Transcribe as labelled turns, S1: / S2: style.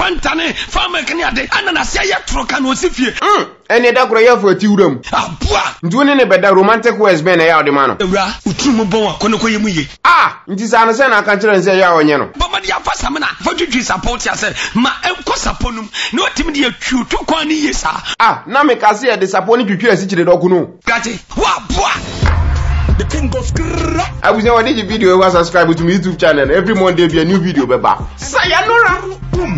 S1: fantane fama kaniade anana sia ya troka no osifie
S2: ene da kro ya for ti wuram
S1: abua
S2: ndune ne beda romantic words be na ya ode ma no
S1: ewura utumu bon akono koyemu ye
S2: nti sa no se na aka kire nse ya onye no
S1: baba dia fasa me na fadwudwi support ya se ma enko saponum na otimi de atwutu kwa ni yesa
S2: na me ka se ya de support ni twitwi asi kire doku no
S1: gati wa bua the king of skrrra
S2: abuze wani video we subscribe to my YouTube channel every Monday be a new video beba sayanora